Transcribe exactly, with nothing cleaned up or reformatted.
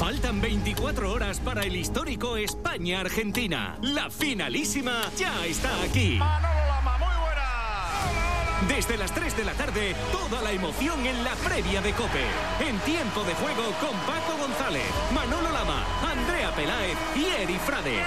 Faltan veinticuatro horas para el histórico España-Argentina. La finalísima ya está aquí. Manolo Lama, muy buena. Desde las tres de la tarde, toda la emoción en la previa de COPE. En tiempo de juego con Paco González, Manolo Lama, Andrea Peláez y Eri Frade.